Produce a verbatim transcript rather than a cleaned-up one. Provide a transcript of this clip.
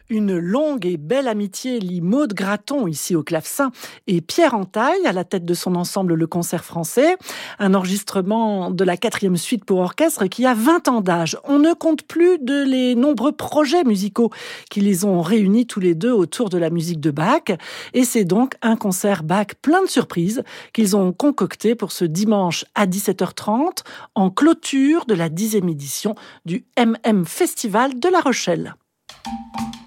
Une longue et belle amitié lie Maude Graton, ici au clavecin, et Pierre Entaille, à la tête de son ensemble Le Concert Français. Un enregistrement de la quatrième suite pour orchestre qui a vingt ans d'âge. On ne compte plus de les nombreux projets musicaux qui les ont réunis tous les deux autour de la musique de Bach. Et c'est donc un concert Bach plein de surprises qu'ils ont concocté pour ce dimanche à dix-sept heures trente en clôture de la dixième édition du M M Festival de La Rochelle.